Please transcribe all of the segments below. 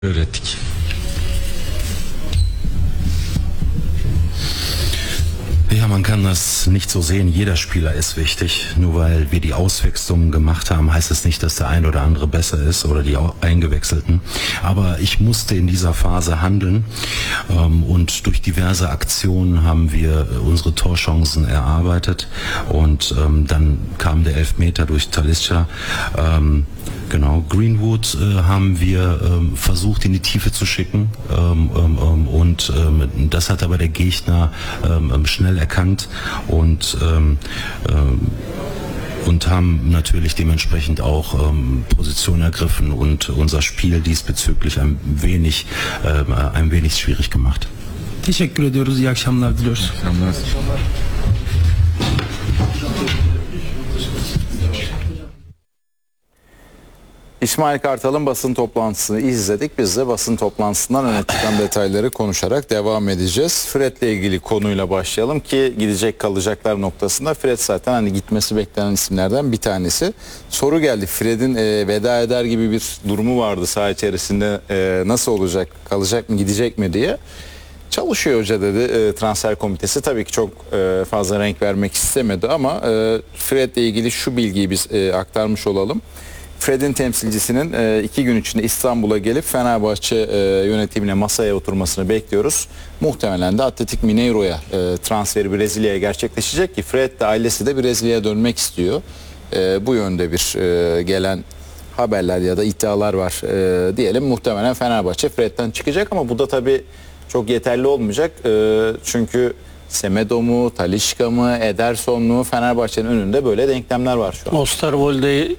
öğrettik. Ja, man kann das nicht so sehen. Jeder Spieler ist wichtig. Nur weil wir die Auswechslungen gemacht haben, heißt es nicht, dass der ein oder andere besser ist oder die Eingewechselten. Aber ich musste in dieser Phase handeln und durch diverse Aktionen haben wir unsere Torchancen erarbeitet und dann kam der Elfmeter durch Talisca. Genau, Greenwood haben wir versucht in die Tiefe zu schicken und das hat aber der Gegner schnell erkannt und haben natürlich dementsprechend auch Position ergriffen und unser Spiel diesbezüglich ein wenig schwierig gemacht. Teşekkür ediyoruz. İyi akşamlar diliyoruz. İsmail Kartal'ın basın toplantısını izledik. Biz de basın toplantısından öne çıkan detayları konuşarak devam edeceğiz. Fred'le ilgili konuyla başlayalım ki gidecek kalacaklar noktasında Fred zaten hani gitmesi beklenen isimlerden bir tanesi. Soru geldi. Fred'in veda eder gibi bir durumu vardı saha içerisinde. Nasıl olacak? Kalacak mı? Gidecek mi diye. Çalışıyor hoca dedi transfer komitesi. Tabii ki çok fazla renk vermek istemedi ama Fred'le ilgili şu bilgiyi biz aktarmış olalım. Fred'in temsilcisinin 2 gün içinde İstanbul'a gelip Fenerbahçe yönetimine masaya oturmasını bekliyoruz. Muhtemelen de Atletik Mineiro'ya transferi Brezilya'ya gerçekleşecek ki Fred de ailesi de Brezilya'ya dönmek istiyor. Bu yönde bir gelen haberler ya da iddialar var diyelim. Muhtemelen Fenerbahçe Fred'den çıkacak ama bu da tabii çok yeterli olmayacak. Çünkü Semedo mu, Talisca mı, Ederson mu, Fenerbahçe'nin önünde böyle denklemler var şu an. Osterwolde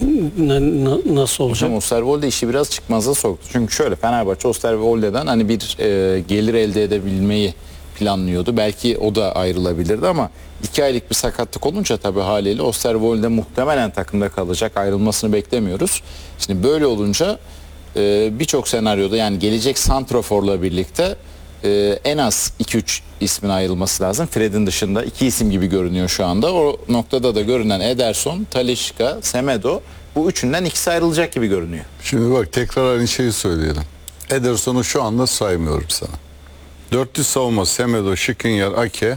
nasıl olacak? Hocam Osterwolde işi biraz çıkmaza soktu. Çünkü şöyle Fenerbahçe Osterwolde'den hani bir gelir elde edebilmeyi planlıyordu. Belki o da ayrılabilirdi ama 2 aylık bir sakatlık olunca tabii haliyle Osterwolde muhtemelen takımda kalacak. Ayrılmasını beklemiyoruz. Şimdi böyle olunca birçok senaryoda yani gelecek santraforla birlikte en az 2-3 ismin ayrılması lazım. Fred'in dışında 2 isim gibi görünüyor şu anda. O noktada da görünen Ederson, Talisca, Semedo bu üçünden ikisi ayrılacak gibi görünüyor. Şimdi bak tekrar aynı şeyi söyleyelim. Ederson'u şu anda saymıyorum sana. 400 savunma Semedo, Skriniar, Ake.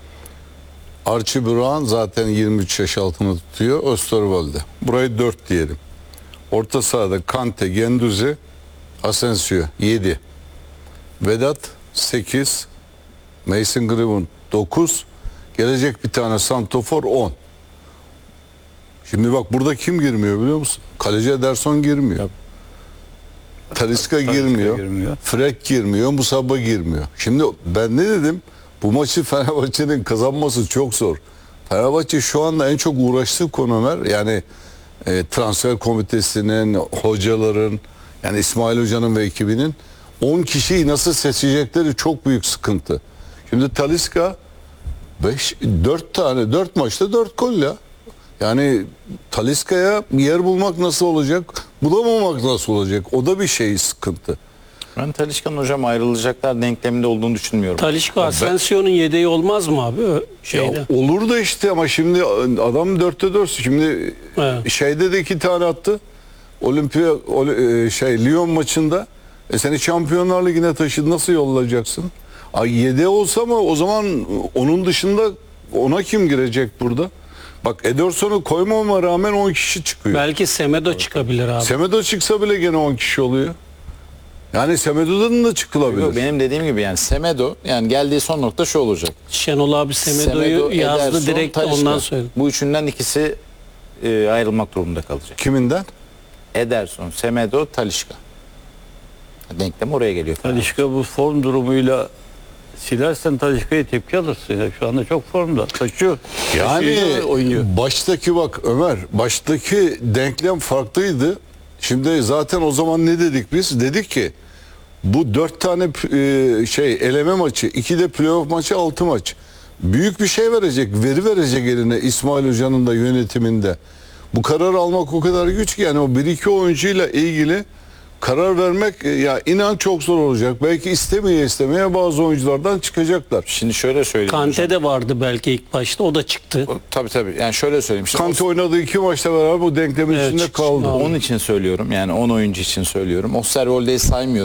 Archie Brown zaten 23 yaş altını tutuyor. Osterwolde. Burayı 4 diyelim. Orta sahada Kante, Guendouzi, Asensio 7. Vedat 8. Mason Greenwood 9. Gelecek bir tane santofor 10. Şimdi bak burada kim girmiyor biliyor musun? Kaleci Ederson girmiyor. Talisca girmiyor. Fred girmiyor. Musaba girmiyor. Şimdi ben ne dedim? Bu maçı Fenerbahçe'nin kazanması çok zor. Fenerbahçe şu anda en çok uğraştığı konu Ömer. Yani transfer komitesinin, hocaların, yani İsmail Hoca'nın ve ekibinin 10 kişiyi nasıl seçecekleri çok büyük sıkıntı. Şimdi Talisca 4 maçta 4 gol ya. Yani Talisca'ya yer bulmak nasıl olacak? Bulamamak nasıl olacak? O da bir şey sıkıntı. Ben Talisca'nın hocam ayrılacaklar denkleminde olduğunu düşünmüyorum. Talisca Asensio'nun yedeği olmaz mı abi? Ya olur da işte ama şimdi adam 4'te 4. Şimdi şeyde de 2 tane attı. Lyon maçında. Seni Şampiyonlar Ligi'ne taşıdı. Nasıl yollayacaksın? Yedeği olsa mı o zaman onun dışında ona kim girecek burada? Bak Ederson'u koymama rağmen 10 kişi çıkıyor. Belki Semedo çıkabilir abi. Semedo çıksa bile gene 10 kişi oluyor. Yani Semedo'dan da çıkılabilir. Yok, benim dediğim gibi yani Semedo yani geldiği son nokta şu olacak. Şenol abi Semedo'yu yazdı Ederson, direkt Talisca. ondan söyledi. Bu üçünden ikisi ayrılmak durumunda kalacak. Kiminden? Ederson, Semedo, Talisca. Denklem oraya geliyor. Talisca bu form durumuyla silersen Talisca'ya tepki alırsın. Ya şu anda çok formda. Taşıyor. Yani oynuyor. baştaki bak Ömer, baştaki denklem farklıydı. Şimdi zaten o zaman ne dedik biz? Dedik ki bu 4 tane eleme maçı, 2 de playoff maçı, 6 maç. Büyük bir şey verecek, veri verecek eline İsmail Hoca'nın da yönetiminde. Bu karar almak o kadar güç ki yani o 1-2 oyuncuyla ilgili karar vermek ya inan çok zor olacak. Belki istemeye bazı oyunculardan çıkacaklar. Şimdi şöyle söyleyeyim. Kante de vardı belki ilk başta, o da çıktı. Tabii. Yani şöyle söyleyeyim. Şimdi Kante oynadığı 2 maçta beraber bu denklemin Evet, içinde çıktı. kaldı. onun için söylüyorum. Yani 10 oyuncu için söylüyorum. Osterwolde'yi saymıyorum.